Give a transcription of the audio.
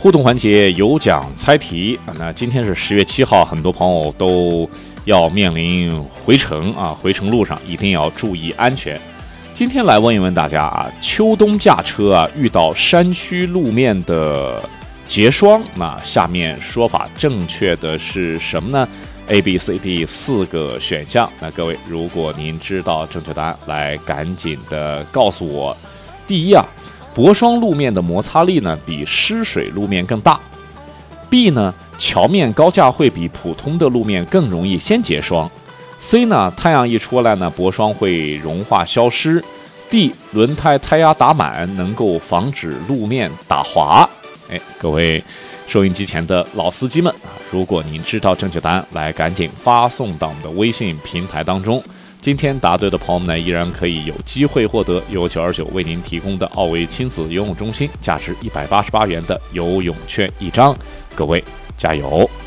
互动环节有奖猜题那今天是10月7号，很多朋友都要面临回程回程路上一定要注意安全。今天来问一问大家秋冬驾车遇到山区路面的结霜，那下面说法正确的是什么呢？A、B、C、D 4个选项。那各位，如果您知道正确答案，来赶紧的告诉我。第一薄霜路面的摩擦力呢比湿水路面更大。B 呢，桥面高架会比普通的路面更容易先结霜。C 呢，太阳一出来呢，薄霜会融化消失。D 轮胎胎压打满能够防止路面打滑。各位收音机前的老司机们如果您知道正确答案，来赶紧发送到我们的微信平台当中。今天答对的朋友们呢，依然可以有机会获得由929为您提供的奥维亲子游泳中心价值188元的游泳券1张。各位加油！